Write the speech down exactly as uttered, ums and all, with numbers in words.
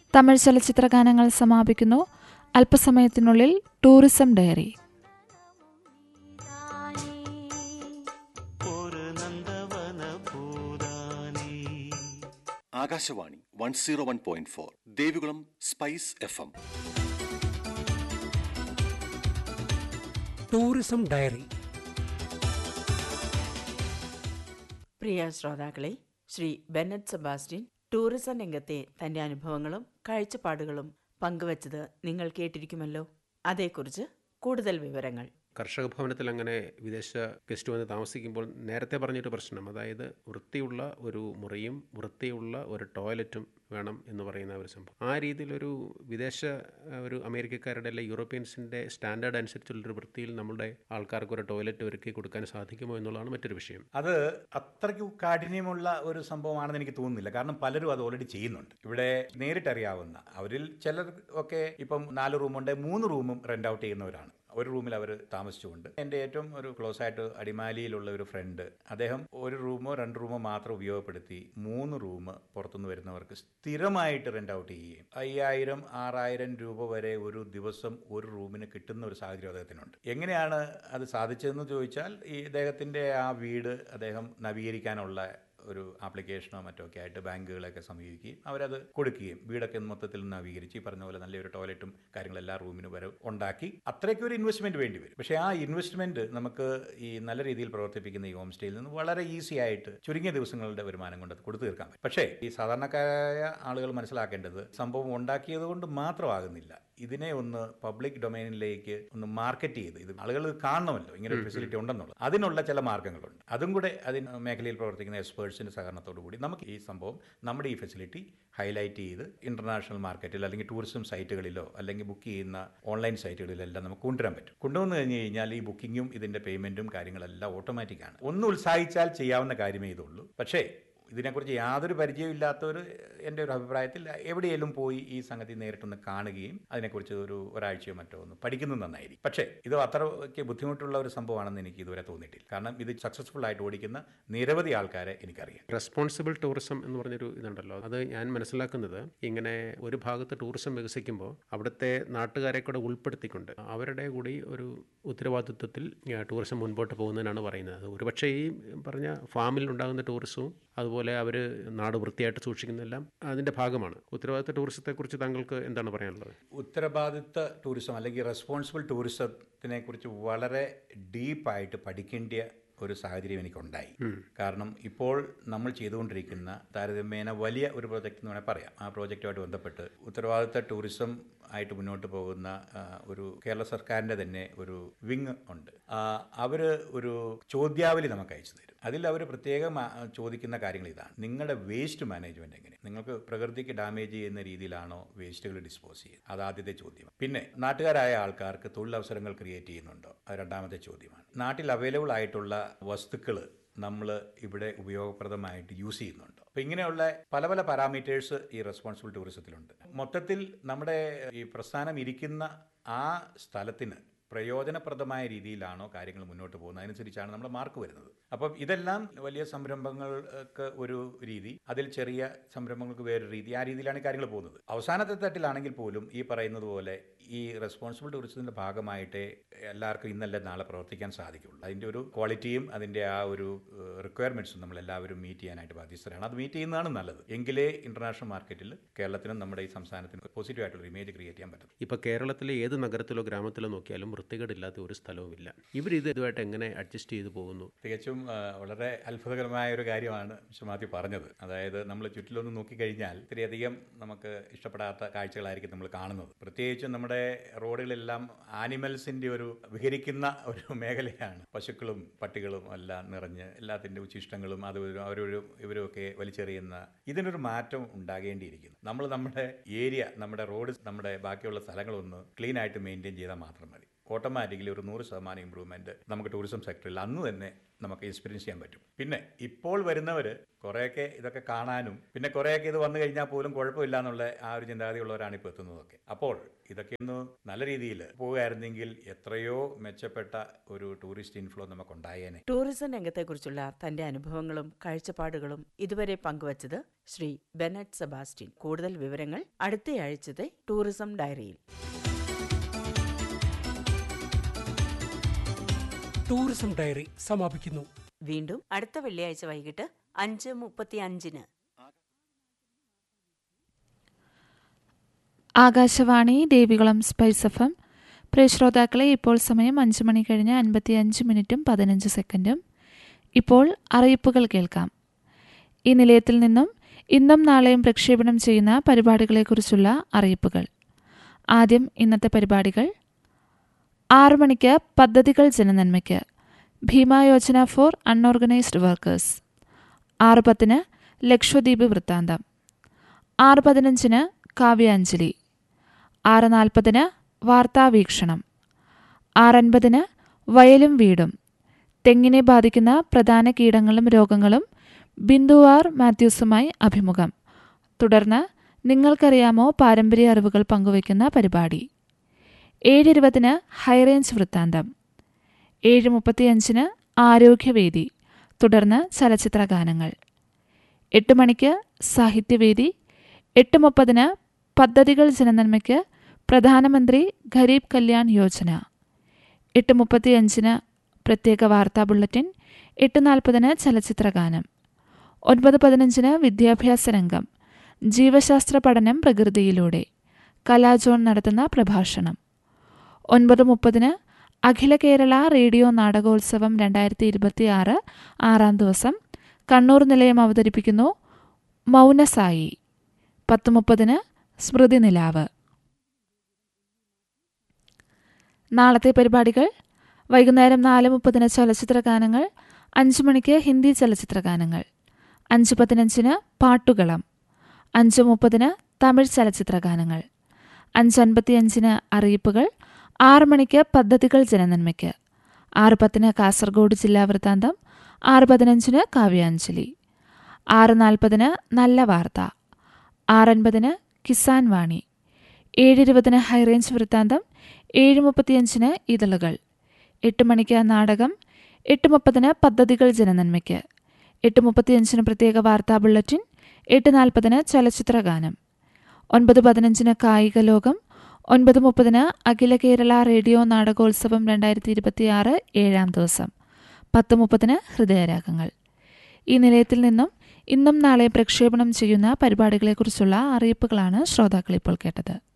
തമിഴ് ചലച്ചിത്ര ഗാനങ്ങൾ സമാപിക്കുന്നു. അല്പസമയത്തിനുള്ളിൽ tourism diary. Akashvani one zero one point four Devikulam spice F M. Tourism diary. പ്രിയ ശ്രോതാക്കളെ, ശ്രീ ബെന്നറ്റ് സെബാസ്റ്റ്യൻ ടൂറിസം രംഗത്തെ തന്റെ അനുഭവങ്ങളും കാഴ്ചപ്പാടുകളും പങ്കുവച്ചത് നിങ്ങൾ കേട്ടിരിക്കുമല്ലോ. അതേക്കുറിച്ച് കൂടുതൽ വിവരങ്ങൾ. കർഷക ഭവനത്തിൽ അങ്ങനെ വിദേശ ഗസ്റ്റ് വന്ന് താമസിക്കുമ്പോൾ നേരത്തെ പറഞ്ഞൊരു പ്രശ്നം, അതായത് വൃത്തിയുള്ള ഒരു മുറിയും വൃത്തിയുള്ള ഒരു ടോയ്ലറ്റും വേണം എന്ന് പറയുന്ന ഒരു സംഭവം. ആ രീതിയിലൊരു വിദേശ ഒരു അമേരിക്കക്കാരുടെ അല്ലെ യൂറോപ്യൻസിൻ്റെ സ്റ്റാൻഡേർഡ് അനുസരിച്ചുള്ളൊരു വൃത്തിയിൽ നമ്മുടെ ആൾക്കാർക്ക് ഒരു ടോയ്ലറ്റ് ഒരുക്കി കൊടുക്കാൻ സാധിക്കുമോ എന്നുള്ളതാണ് മറ്റൊരു വിഷയം. അത് അത്രയ്ക്ക് കാഠിന്യമുള്ള ഒരു സംഭവമാണെന്ന് എനിക്ക് തോന്നുന്നില്ല. കാരണം പലരും അത് ഓൾറെഡി ചെയ്യുന്നുണ്ട്. ഇവിടെ നേരിട്ടറിയാവുന്ന അവരിൽ ചിലർ ഒക്കെ ഇപ്പം നാല് റൂമുണ്ട്, മൂന്ന് റൂമും റെൻ്റ് ഔട്ട് ചെയ്യുന്നവരാണ്. ഒരു റൂമിൽ അവർ താമസിച്ചുകൊണ്ട്. എൻ്റെ ഏറ്റവും ഒരു ക്ലോസ് ആയിട്ട് അടിമാലിയിലുള്ള ഒരു ഫ്രണ്ട്, അദ്ദേഹം ഒരു റൂമോ രണ്ട് റൂമോ മാത്രം ഉപയോഗപ്പെടുത്തി മൂന്ന് റൂം പുറത്തുനിന്ന് വരുന്നവർക്ക് സ്ഥിരമായിട്ട് റെൻ്റ് ഔട്ട് ചെയ്യുകയും അയ്യായിരം ആറായിരം രൂപ വരെ ഒരു ദിവസം ഒരു റൂമിന് കിട്ടുന്ന ഒരു സാഹചര്യം അദ്ദേഹത്തിനുണ്ട്. എങ്ങനെയാണ് അത് സാധിച്ചതെന്ന് ചോദിച്ചാൽ, ഈ അദ്ദേഹത്തിൻ്റെ ആ വീട് അദ്ദേഹം നവീകരിക്കാനുള്ള ഒരു ആപ്ലിക്കേഷനോ മറ്റോ ഒക്കെ ആയിട്ട് ബാങ്കുകളൊക്കെ സമീപിക്കുകയും അവരത് കൊടുക്കുകയും വീടൊക്കെ മൊത്തത്തിൽ നവീകരിച്ച് ഈ പറഞ്ഞ പോലെ നല്ലൊരു ടോയ്ലറ്റും കാര്യങ്ങളും എല്ലാ റൂമിനും വരെ ഉണ്ടാക്കി. അത്രയ്ക്ക് ഒരു ഇൻവെസ്റ്റ്മെൻറ്റ് വേണ്ടി വരും. പക്ഷേ ആ ഇൻവെസ്റ്റ്മെൻറ്റ് നമുക്ക് ഈ നല്ല രീതിയിൽ പ്രവർത്തിപ്പിക്കുന്ന ഈ ഹോം സ്റ്റേയിൽ നിന്ന് വളരെ ഈസി ആയിട്ട് ചുരുങ്ങിയ ദിവസങ്ങളുടെ വരുമാനം കൊണ്ട് അത് കൊടുത്തു തീർക്കാൻ പറ്റും. പക്ഷേ ഈ സാധാരണക്കാരായ ആളുകൾ മനസ്സിലാക്കേണ്ടത്, സംഭവം ഉണ്ടാക്കിയത് കൊണ്ട് മാത്രമാകുന്നില്ല. ഇതിനെ ഒന്ന് പബ്ലിക് ഡൊമൈനിലേക്ക് ഒന്ന് മാർക്കറ്റ് ചെയ്ത് ഇത് ആളുകൾ കാണണമല്ലോ ഇങ്ങനെ ഒരു ഫെസിലിറ്റി ഉണ്ടെന്നുള്ളത്. അതിനുള്ള ചില മാർഗ്ഗങ്ങളുണ്ട്. അതും കൂടെ അതിന് മേഖലയിൽ പ്രവർത്തിക്കുന്ന എക്സ്പേർട്സിൻ്റെ സഹകരണത്തോടു കൂടി നമുക്ക് ഈ സംഭവം, നമ്മുടെ ഈ ഫെസിലിറ്റി ഹൈലൈറ്റ് ചെയ്ത് ഇന്റർനാഷണൽ മാർക്കറ്റിൽ അല്ലെങ്കിൽ ടൂറിസം സൈറ്റുകളിലോ അല്ലെങ്കിൽ ബുക്ക് ചെയ്യുന്ന ഓൺലൈൻ സൈറ്റുകളിലെല്ലാം നമുക്ക് കൊണ്ടുവരാൻ പറ്റും. കൊണ്ടുവന്നു കഴിഞ്ഞ് കഴിഞ്ഞാൽ ഈ ബുക്കിങ്ങും ഇതിൻ്റെ പേയ്മെൻറ്റും കാര്യങ്ങളെല്ലാം ഓട്ടോമാറ്റിക്കാണ്. ഒന്ന് ഉത്സാഹിച്ചാൽ ചെയ്യാവുന്ന കാര്യമേ ഇതുള്ളൂ. പക്ഷേ ഇതിനെക്കുറിച്ച് യാതൊരു പരിചയവും ഇല്ലാത്തവർ എൻ്റെ ഒരു അഭിപ്രായത്തിൽ എവിടെയെങ്കിലും പോയി ഈ സംഗതി നേരിട്ടൊന്ന് കാണുകയും അതിനെക്കുറിച്ച് ഒരു ഒരാഴ്ചയോ മറ്റോ ഒന്ന് പഠിക്കുന്നത് നന്നായിരിക്കും. പക്ഷേ ഇത് അത്രയ്ക്ക് ബുദ്ധിമുട്ടുള്ള ഒരു സംഭവമാണെന്ന് എനിക്ക് ഇതുവരെ തോന്നിയിട്ടില്ല. കാരണം ഇത് സക്സസ്ഫുൾ ആയിട്ട് ഓടിക്കുന്ന നിരവധി ആൾക്കാരെ എനിക്കറിയാം. റെസ്പോൺസിബിൾ ടൂറിസം എന്ന് പറഞ്ഞൊരു ഇതുണ്ടല്ലോ, അത് ഞാൻ മനസ്സിലാക്കുന്നത് ഇങ്ങനെ ഒരു ഭാഗത്ത് ടൂറിസം വികസിക്കുമ്പോൾ അവിടുത്തെ നാട്ടുകാരെ കൂടെ ഉൾപ്പെടുത്തിക്കൊണ്ട് അവരുടെ കൂടി ഒരു ഉത്തരവാദിത്വത്തിൽ ടൂറിസം മുൻപോട്ട് പോകുന്നതിനാണ് പറയുന്നത്. ഒരുപക്ഷെ ഈ പറഞ്ഞ ഫാമിൽ ഉണ്ടാകുന്ന ടൂറിസവും അതുപോലെ അവർ നാട് വൃത്തിയായിട്ട് സൂക്ഷിക്കുന്നതെല്ലാം അതിൻ്റെ ഭാഗമാണ്. ഉത്തരവാദിത്ത ടൂറിസത്തെക്കുറിച്ച് താങ്കൾക്ക് എന്താണ് പറയാനുള്ളത്? ഉത്തരവാദിത്ത ടൂറിസം അല്ലെങ്കിൽ റെസ്പോൺസിബിൾ ടൂറിസത്തിനെ കുറിച്ച് വളരെ ഡീപ്പായിട്ട് പഠിക്കേണ്ട ഒരു സാഹചര്യം എനിക്കുണ്ടായി. കാരണം ഇപ്പോൾ നമ്മൾ ചെയ്തുകൊണ്ടിരിക്കുന്ന താരതമ്യേന വലിയ ഒരു പ്രോജക്റ്റ് എന്ന് വേണമെങ്കിൽ പറയാം. ആ പ്രോജക്റ്റുമായിട്ട് ബന്ധപ്പെട്ട് ഉത്തരവാദിത്ത ടൂറിസം ആയിട്ട് മുന്നോട്ട് പോകുന്ന ഒരു കേരള സർക്കാരിൻ്റെ തന്നെ ഒരു വിങ് ഉണ്ട്. അവർ ഒരു ചോദ്യാവലി നമുക്ക് അയച്ചു തരും. അതിൽ അവർ പ്രത്യേകം ചോദിക്കുന്ന കാര്യങ്ങൾ ഇതാണ്: നിങ്ങളുടെ വേസ്റ്റ് മാനേജ്മെൻറ്റ് എങ്ങനെ? നിങ്ങൾക്ക് പ്രകൃതിക്ക് ഡാമേജ് ചെയ്യുന്ന രീതിയിലാണോ വേസ്റ്റുകൾ ഡിസ്പോസ് ചെയ്യുന്നത്? അത് ആദ്യത്തെ ചോദ്യം. പിന്നെ നാട്ടുകാരായ ആൾക്കാർക്ക് തൊഴിലവസരങ്ങൾ ക്രിയേറ്റ് ചെയ്യുന്നുണ്ടോ? അത് രണ്ടാമത്തെ ചോദ്യമാണ്. നാട്ടിൽ അവൈലബിൾ ആയിട്ടുള്ള വസ്തുക്കൾ നമ്മൾ ഇവിടെ ഉപയോഗപ്രദമായിട്ട് യൂസ് ചെയ്യുന്നുണ്ടോ? അപ്പോൾ ഇങ്ങനെയുള്ള പല പല പാരാമീറ്റേഴ്സ് ഈ റെസ്പോൺസിബിൾ ടൂറിസത്തിലുണ്ട്. മൊത്തത്തിൽ നമ്മുടെ ഈ പ്രസ്ഥാനം ഇരിക്കുന്ന ആ സ്ഥലത്തിന് പ്രയോജനപ്രദമായ രീതിയിലാണോ കാര്യങ്ങൾ മുന്നോട്ട് പോകുന്നത്, അതിനനുസരിച്ചാണ് നമ്മുടെ മാർക്ക് വരുന്നത്. അപ്പം ഇതെല്ലാം വലിയ സംരംഭങ്ങൾക്ക് ഒരു രീതി, അതിൽ ചെറിയ സംരംഭങ്ങൾക്ക് വേറൊരു രീതി, ആ രീതിയിലാണ് കാര്യങ്ങൾ പോകുന്നത്. അവസാനത്തെ തട്ടിലാണെങ്കിൽ പോലും ഈ പറയുന്നത് പോലെ ഈ റെസ്പോൺസിബിൾ ടൂറിസത്തിൻ്റെ ഭാഗമായിട്ട് എല്ലാവർക്കും ഇന്നല്ല നാളെ പ്രവർത്തിക്കാൻ സാധിക്കുള്ളൂ. അതിൻ്റെ ഒരു ക്വാളിറ്റിയും അതിൻ്റെ ആ ഒരു റിക്വയർമെൻറ്റ്സും നമ്മളെല്ലാവരും മീറ്റ് ചെയ്യാനായിട്ട് ബാധ്യസ്ഥരാണ്. അത് മീറ്റ് ചെയ്യുന്നതാണ് നല്ലത്. എങ്കിലേ ഇൻ്റർനാഷണൽ മാർക്കറ്റിൽ കേരളത്തിനും നമ്മുടെ ഈ സംസ്ഥാനത്തിനും പോസിറ്റീവായിട്ടുള്ള ഇമേജ് ക്രിയേറ്റ് ചെയ്യാൻ പറ്റും. ഇപ്പോൾ കേരളത്തിലെ ഏത് നഗരത്തിലോ ഗ്രാമത്തിലോ നോക്കിയാലും വൃത്തികേടില്ലാത്ത ഒരു സ്ഥലവുമില്ല. ഇവരിത് ഇതുമായിട്ട് എങ്ങനെ അഡ്ജസ്റ്റ് ചെയ്ത് പോകുന്നു? തികച്ചും വളരെ അത്ഭുതകരമായ ഒരു കാര്യമാണ് മിസ്റ്റർ മാത്യു പറഞ്ഞത്. അതായത് നമ്മൾ ചുറ്റിലൊന്ന് നോക്കിക്കഴിഞ്ഞാൽ ഇത്രയധികം നമുക്ക് ഇഷ്ടപ്പെടാത്ത കാഴ്ചകളായിരിക്കും നമ്മൾ കാണുന്നത്. പ്രത്യേകിച്ചും നമ്മുടെ റോഡുകളെല്ലാം ആനിമൽസിൻ്റെ ഒരു വിഹരിക്കുന്ന ഒരു മേഖലയാണ്. പശുക്കളും പട്ടികളും എല്ലാം നിറഞ്ഞ് എല്ലാത്തിൻ്റെ ഉച്ചിഷ്ടങ്ങളും അത് അവരൊരു ഇവരൊക്കെ വലിച്ചെറിയുന്ന, ഇതിനൊരു മാറ്റം ഉണ്ടാകേണ്ടിയിരിക്കുന്നു. നമ്മൾ നമ്മുടെ ഏരിയ, നമ്മുടെ റോഡ്, നമ്മുടെ ബാക്കിയുള്ള സ്ഥലങ്ങളൊന്ന് ക്ലീൻ ആയിട്ട് മെയിൻറ്റെയിൻ ചെയ്താൽ മാത്രം മതി. ഓട്ടോമാറ്റിക്കലി ഒരു നൂറ് ശതമാനം ഇമ്പ്രൂവ്മെൻറ്റ് നമുക്ക് ടൂറിസം സെക്ടറിൽ അന്ന് തന്നെ നമുക്ക് എക്സ്പീരിയൻസ് ചെയ്യാൻ പറ്റും. പിന്നെ ഇപ്പോൾ വരുന്നവർ കുറേയൊക്കെ ഇതൊക്കെ കാണാനും പിന്നെ കുറേയൊക്കെ ഇത് വന്നു കഴിഞ്ഞാൽ പോലും കുഴപ്പമില്ല എന്നുള്ള ആ ഒരു ചിന്താഗതിയുള്ളവരാണ് ഇപ്പോൾ എത്തുന്നതൊക്കെ. അപ്പോൾ ഇതൊക്കെ ഒന്ന് നല്ല രീതിയിൽ പോകുകയായിരുന്നെങ്കിൽ എത്രയോ മെച്ചപ്പെട്ട ഒരു ടൂറിസ്റ്റ് ഇൻഫ്ലോ നമുക്ക് ഉണ്ടായേനെ. ടൂറിസം രംഗത്തെക്കുറിച്ചുള്ള തന്റെ അനുഭവങ്ങളും കാഴ്ചപ്പാടുകളും ഇതുവരെ പങ്കുവച്ചത് ശ്രീ ബെനറ്റ് സെബാസ്റ്റ്യൻ. കൂടുതൽ വിവരങ്ങൾ അടുത്തയാഴ്ചത്തെ ടൂറിസം ഡയറിയിൽ. ടൂറിസം ഡയറി സമാപിക്കുന്നു. വീണ്ടും അടുത്ത വെള്ളിയാഴ്ച വൈകിട്ട് അഞ്ച് മുപ്പത്തി അഞ്ചിന്. Akashvani Devikulam spice F M. പ്രിയ ശ്രോതാക്കളെ, ഇപ്പോൾ സമയം അഞ്ച് മണി കഴിഞ്ഞ് അൻപത്തി അഞ്ച് മിനിറ്റും പതിനഞ്ച് സെക്കൻഡും. ഇപ്പോൾ അറിയിപ്പുകൾ കേൾക്കാം. ഈ നിലയത്തിൽ നിന്നും ഇന്നും നാളെയും പ്രക്ഷേപണം ചെയ്യുന്ന പരിപാടികളെക്കുറിച്ചുള്ള അറിയിപ്പുകൾ. ആദ്യം ഇന്നത്തെ പരിപാടികൾ. ആറു മണിക്ക് പദ്ധതികൾ ജനനന്മയ്ക്ക്, ഭീമായോജന ഫോർ അൺഓർഗനൈസ്ഡ് വർക്കേഴ്സ്. ആറ് പത്തിന് ലക്ഷദ്വീപ് വൃത്താന്തം. ആറ് പതിനഞ്ചിന് കാവ്യാഞ്ജലി. ആറ് നാൽപ്പതിന് വാർത്താവീക്ഷണം. ആറൻപതിന് വയലും വീടും, തെങ്ങിനെ ബാധിക്കുന്ന പ്രധാന കീടങ്ങളും രോഗങ്ങളും ബിന്ദു ആർ മാത്യൂസുമായി അഭിമുഖം. തുടർന്ന് നിങ്ങൾക്കറിയാമോ പാരമ്പര്യ അറിവുകൾ പങ്കുവയ്ക്കുന്ന പരിപാടി. ഏഴ് ഇരുപതിന് ഹൈറേഞ്ച് വൃത്താന്തം. ഏഴ് മുപ്പത്തിയഞ്ചിന് ആരോഗ്യവേദി. തുടർന്ന് ചലച്ചിത്ര ഗാനങ്ങൾ. എട്ട് മണിക്ക് സാഹിത്യവേദി. എട്ട് മുപ്പതിന് പദ്ധതികൾ ജനനന്മയ്ക്ക്, പ്രധാനമന്ത്രി ഗരീബ് കല്യാൺ യോജന. എട്ട് മുപ്പത്തിയഞ്ചിന് പ്രത്യേക വാർത്താ ബുള്ളറ്റിൻ. എട്ട് നാൽപ്പതിന് ചലച്ചിത്ര ഗാനം. ഒൻപത് പതിനഞ്ചിന് വിദ്യാഭ്യാസ രംഗം, ജീവശാസ്ത്ര പഠനം പ്രകൃതിയിലൂടെ, കലാജോൺ നടത്തുന്ന പ്രഭാഷണം. ഒൻപത് മുപ്പതിന് അഖില കേരള റേഡിയോ നാടകോത്സവം രണ്ടായിരത്തി ഇരുപത്തി ആറ് ആറാം ദിവസം കണ്ണൂർ നിലയം അവതരിപ്പിക്കുന്നു മൗനസായി. പത്ത് മുപ്പതിന് സ്മൃതി നിലാവ്. നാളത്തെ പരിപാടികൾ. വൈകുന്നേരം നാല് മുപ്പതിന് ചലച്ചിത്ര ഗാനങ്ങൾ. അഞ്ച് മണിക്ക് ഹിന്ദി ചലച്ചിത്ര ഗാനങ്ങൾ. അഞ്ച് പതിനഞ്ചിന് പാട്ടുകളം. അഞ്ച് മുപ്പതിന് തമിഴ് ചലച്ചിത്ര ഗാനങ്ങൾ. അഞ്ച് അൻപത്തിയഞ്ചിന് അറിയിപ്പുകൾ. ആറ് മണിക്ക് പദ്ധതികൾ ജനനന്മയ്ക്ക്. ആറ് പത്തിന് കാസർഗോഡ് ജില്ലാ വൃത്താന്തം. ആറ് പതിനഞ്ചിന് കാവ്യാഞ്ജലി. ആറ് നാൽപ്പതിന് നല്ല വാർത്ത. ആറൻപതിന് കിസാൻ വാണി. ഏഴ് ഇരുപതിന് ഹൈറേഞ്ച് വൃത്താന്തം. ഏഴ് മുപ്പത്തിയഞ്ചിന് ഇതളുകൾ. എട്ട് മണിക്ക് നാടകം. എട്ട് മുപ്പതിന് പദ്ധതികൾ ജനനന്മയ്ക്ക്. എട്ട് മുപ്പത്തിയഞ്ചിന് പ്രത്യേക വാർത്താ ബുള്ളറ്റിൻ. എട്ട് നാൽപ്പതിന് ചലച്ചിത്ര ഗാനം. ഒൻപത് പതിനഞ്ചിന് കായിക ലോകം. ഒൻപത് മുപ്പതിന് അഖില കേരള റേഡിയോ നാടകോത്സവം രണ്ടായിരത്തി ഇരുപത്തിയാറ് ഏഴാം ദിവസം. പത്ത് മുപ്പതിന് ഹൃദയരാഗങ്ങൾ. ഈ നിലയത്തിൽ നിന്നും ഇന്നും നാളെ പ്രക്ഷേപണം ചെയ്യുന്ന പരിപാടികളെക്കുറിച്ചുള്ള അറിയിപ്പുകളാണ് ശ്രോതാക്കൾ ഇപ്പോൾ കേട്ടത്.